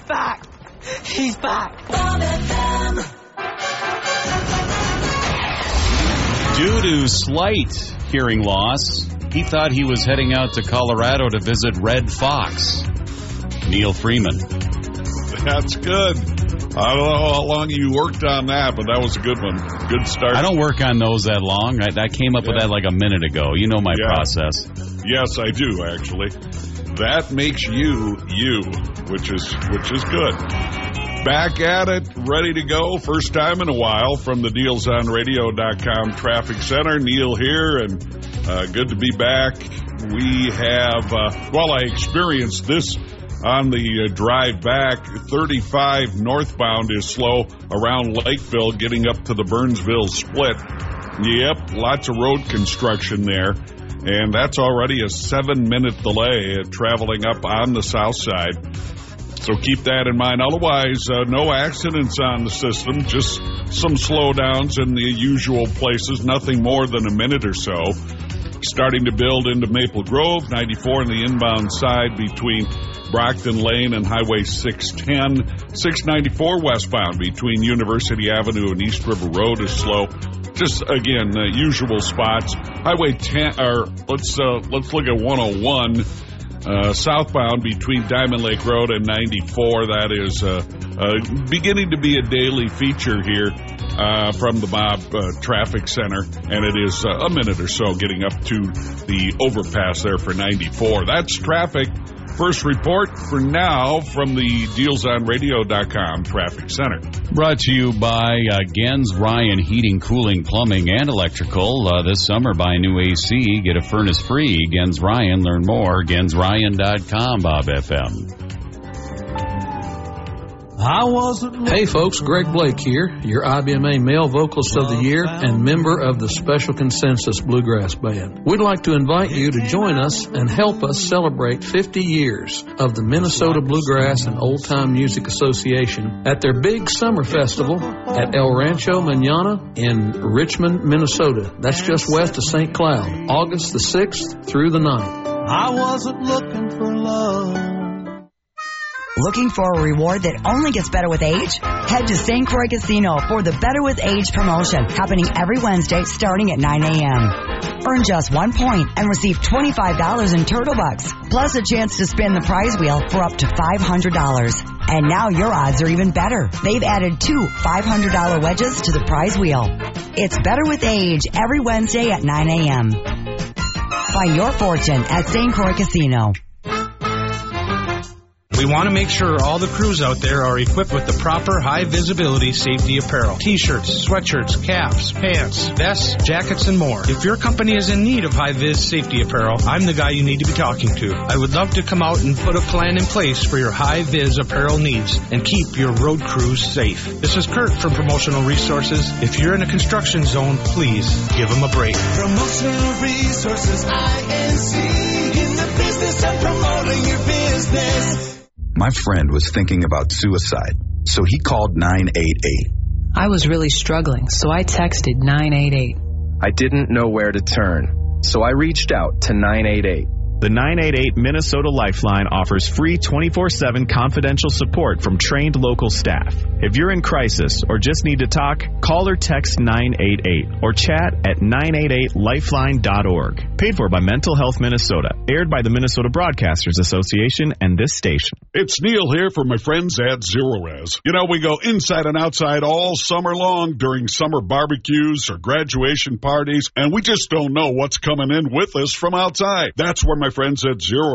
back. He's back. Due to slight hearing loss, he thought he was heading out to Colorado to visit Red Fox. Neil Freeman. That's good. I don't know how long you worked on that, but that was a good one. Good start. I don't work on those that long. I came up with that like a minute ago. You know my process. Yes, I do, actually. That makes you, which is good. Back at it, ready to go. First time in a while from the DealsOnRadio.com Traffic Center. Neil here, and good to be back. We have, I experienced this on the drive back. 35 northbound is slow around Lakeville, getting up to the Burnsville split. Yep, lots of road construction there. And that's already a 7-minute delay traveling up on the south side. So keep that in mind. Otherwise, no accidents on the system, just some slowdowns in the usual places, nothing more than a minute or so. Starting to build into Maple Grove, 94 on the inbound side between Brockton Lane and Highway 610. 694 westbound between University Avenue and East River Road is slow. Just, again, the usual spots. Highway 10, or let's look at 101. Southbound between Diamond Lake Road and 94. That is beginning to be a daily feature here from the Mob Traffic Center, and it is a minute or so getting up to the overpass there for 94. That's traffic. First report for now from the DealsOnRadio.com Traffic Center. Brought to you by Gens Ryan Heating, Cooling, Plumbing, and Electrical. This summer, buy a new AC, get a furnace free. Gens Ryan, learn more. GensRyan.com, Bob FM. Hey folks, Greg Blake here, your IBMA Male Vocalist of the Year and member of the Special Consensus Bluegrass Band. We'd like to invite you to join us and help us celebrate 50 years of the Minnesota Bluegrass and Old Time Music Association at their big summer festival at El Rancho Mañana in Richmond, Minnesota. That's just west of St. Cloud, August the 6th through the 9th. I wasn't looking for love. Looking for a reward that only gets better with age? Head to St. Croix Casino for the Better with Age promotion, happening every Wednesday starting at 9 a.m. Earn just 1 point and receive $25 in Turtle Bucks, plus a chance to spin the prize wheel for up to $500. And now your odds are even better. They've added 2 $500 wedges to the prize wheel. It's Better with Age every Wednesday at 9 a.m. Find your fortune at St. Croix Casino. We want to make sure all the crews out there are equipped with the proper high-visibility safety apparel. T-shirts, sweatshirts, caps, pants, vests, jackets, and more. If your company is in need of high-vis safety apparel, I'm the guy you need to be talking to. I would love to come out and put a plan in place for your high-vis apparel needs and keep your road crews safe. This is Kurt from Promotional Resources. If you're in a construction zone, please give them a break. Promotional Resources, INC, in the business of promoting your business. My friend was thinking about suicide, so he called 988. I was really struggling, so I texted 988. I didn't know where to turn, so I reached out to 988. The 988 Minnesota Lifeline offers free 24/7 confidential support from trained local staff. If you're in crisis or just need to talk, call or text 988 or chat at 988lifeline.org. Paid for by Mental Health Minnesota. Aired by the Minnesota Broadcasters Association and this station. It's Neil here for my friends at Zero Res. You know, we go inside and outside all summer long during summer barbecues or graduation parties, and we just don't know what's coming in with us from outside. That's where my friends at Zero